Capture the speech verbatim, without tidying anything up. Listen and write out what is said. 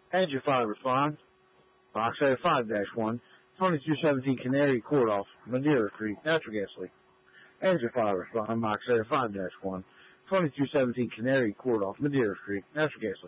Engine five responds. Box A five dash one, twenty-two seventeen Canary Court off Madeira Creek, natural gas leak. Engine five respond. Box A five dash one, twenty-two seventeen Canary Court off Madeira Creek, natural gas leak.